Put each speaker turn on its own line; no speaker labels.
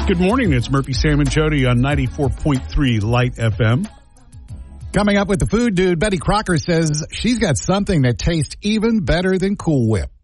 Good morning. It's Murphy, Sam, and Jody on 94.3 Light FM.
Coming up with the food dude, Betty Crocker says she's got something that tastes even better than Cool Whip.